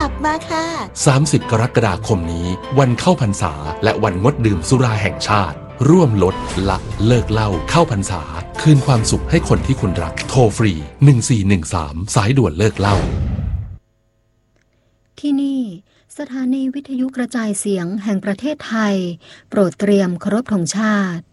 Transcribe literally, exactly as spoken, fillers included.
ลับมาค่ะสามสิบกรกฎาคมนี้วันเข้าพรรษาและวันงดดื่มสุราแห่งชาติร่วมลดละเลิกเหล้าเข้าพรรษาคืนความสุขให้คนที่คุณรักโทรฟรีหนึ่งสี่หนึ่งสามสายด่วนเลิกเหล้าที่นี่สถานีวิทยุกระจายเสียงแห่งประเทศไทยโปรดเตรียมเคารพธงชาติ